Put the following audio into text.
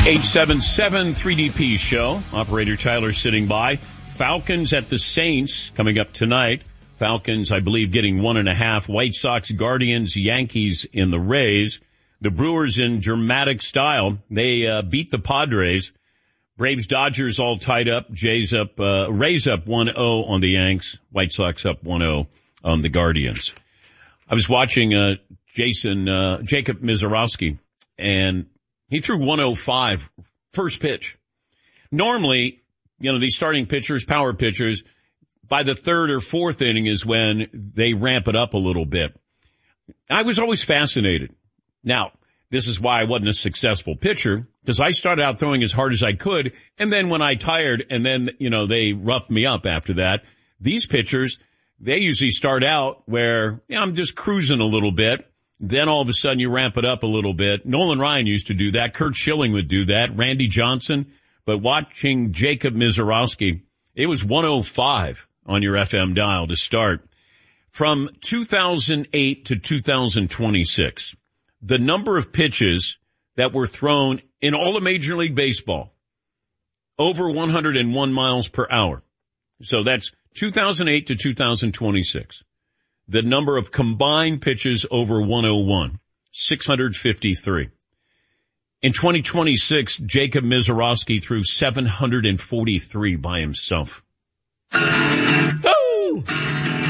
877 3DP show. Operator Tyler sitting by. Falcons at the Saints coming up tonight. Falcons, I believe, getting 1.5. White Sox, Guardians, Yankees in the Rays. The Brewers in dramatic style. They beat the Padres. Braves, Dodgers all tied up. Rays up 1-0 on the Yanks. White Sox up 1-0 on the Guardians. I was watching Jacob Misiorowski, and he threw 105 first pitch. Normally, these starting pitchers, power pitchers, by the third or fourth inning is when they ramp it up a little bit. I was always fascinated. Now, this is why I wasn't a successful pitcher, because I started out throwing as hard as I could, and then when I tired, and then, they roughed me up after that. These pitchers, they usually start out where I'm just cruising a little bit. Then all of a sudden you ramp it up a little bit. Nolan Ryan used to do that. Curt Schilling would do that. Randy Johnson. But watching Jacob Misiorowski, it was 105 on your FM dial to start. From 2008 to 2026, the number of pitches that were thrown in all of Major League Baseball, over 101 miles per hour. So that's 2008 to 2026. The number of combined pitches over 101, 653. In 2026, Jacob Misiorowski threw 743 by himself.